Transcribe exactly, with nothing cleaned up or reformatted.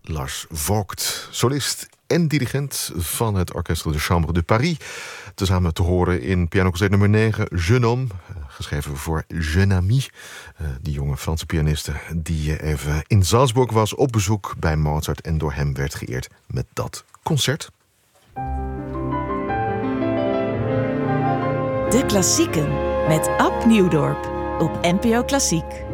Lars Vogt, solist en dirigent van het Orchestre de Chambre de Paris. Tezamen te horen in pianoconcert nummer negen, Jeune Homme, geschreven voor Jeune Ami, die jonge Franse pianiste die even in Salzburg was op bezoek bij Mozart en door hem werd geëerd met dat concert. De Klassieken met Ab Nieuwdorp op N P O Klassiek.